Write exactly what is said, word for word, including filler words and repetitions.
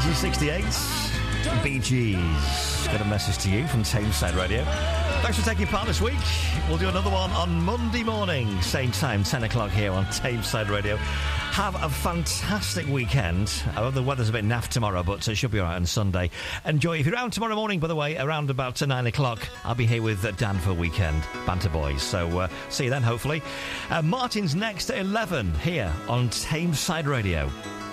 nineteen sixty-eight, Bee Gees. Got a message to you from Tameside Radio. Thanks for taking part this week. We'll do another one on Monday morning, same time, ten o'clock here on Tameside Radio. Have a fantastic weekend. I know the weather's a bit naff tomorrow, but it should be all right on Sunday. Enjoy. If you're around tomorrow morning, by the way, around about nine o'clock, I'll be here with Dan for a weekend, Banter Boys. So uh, see you then, hopefully. Uh, Martin's next at eleven here on Tameside Radio.